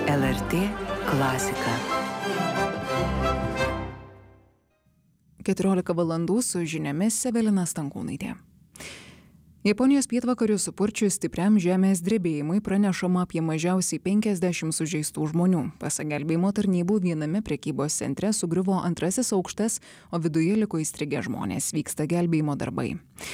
LRT klasika. 14 valandų su žiniomis Evelina Stankūnaitė. Japonijos pietvakarių supurčius stipriam žemės drebėjimui pranešama apie mažiausiai 50 sužeistų žmonių. Pasak gelbėjimo tarnybų, viename prekybos centre sugriuvo antrasis aukštas, o viduje liko įstrigę žmonės. Vyksta gelbėjimo darbai.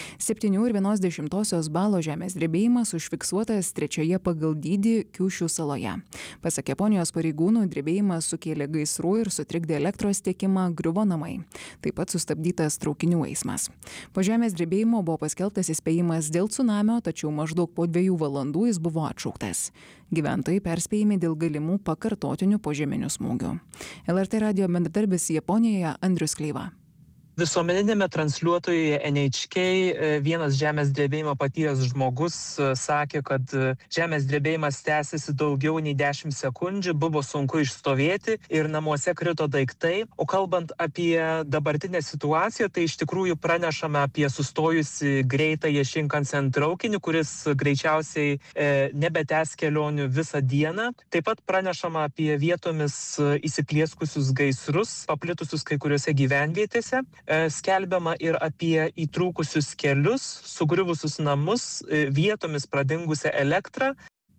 7,1 balo žemės drebėjimas užfiksuotas trečioje pagal dydį Kiūšių saloje. Pasak Japonijos pareigūnų, drebėjimas sukėlė gaisrų ir sutrikdė elektros tiekimą, griuvo namai. Taip pat sustabdytas traukinių eismas. Po žemės drebėjimo buvo paskelbtas įspėjimas dėl cunamio, tačiau maždaug po 2 valandų jis buvo atšauktas. Gyventojai perspėjami dėl galimų pakartotinių požeminių smūgių. LRT radijo bendradarbis Japonijoje Andrius Kleiva. Visuomeninėme transliuotojuje NHK vienas žemės drebėjimą patyręs žmogus sakė, kad žemės drebėjimas tęsiasi daugiau nei 10 sekundžių, buvo sunku išstovėti ir namuose krito daiktai. O kalbant apie dabartinę situaciją, tai iš tikrųjų pranešame apie sustojusi greitąją Shinkansen traukinį, kuris greičiausiai nebetęs kelionių visą dieną. Taip pat pranešama apie vietomis įsiplieskusius gaisrus, paplitusius kai kuriuose gyvenvietėse. Skelbiama ir apie įtrūkusius kelius, sugriuvusius namus, vietomis pradingusią elektrą.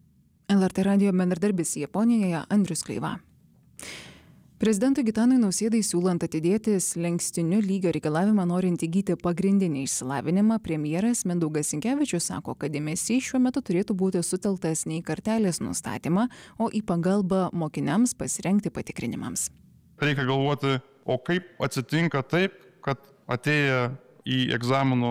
LRT radijo bendradarbis Japonijoje Andrius Kleiva. Prezidentui Gitanui Nausėdai siūlant atidėti slenkstiniu lygio reikalavimą norint įgyti pagrindinį išsilavinimą, premjeras Mindaugas Sinkevičius sako, kad dėmesys šiuo metu turėtų būti sutelktas ne į kartelės nustatymą, o į pagalbą mokiniams pasirengti patikrinimams. Reikia galvoti, o kaip atsitinka taip, kad atėję į egzaminų,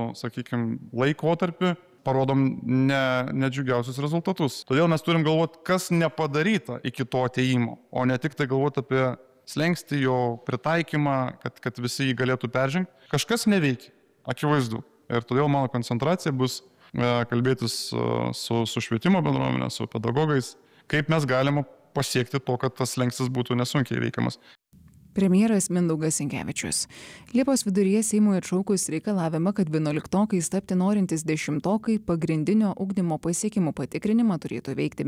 laikotarpį, parodom nedžiugiausius rezultatus. Todėl mes turim galvoti, kas nepadaryta iki to atėjimo, o ne tik tai galvoti apie slenkstį, jo pritaikymą, kad visi jį galėtų peržengti. Kažkas neveikia, akivaizdu. Ir todėl mano koncentracija bus kalbėtis su švietimo bendruomenė, su pedagogais, kaip mes galime pasiekti to, kad tas slengstis būtų nesunkiai veikiamas. Premjeras Mindaugas Sinkevičius. Liepos viduryje Seimui atšaukus reikalavimą, kad 11-okais tapti norintys 10-okai pagrindinio ugdymo pasiekimų patikrinimą turėtų veikti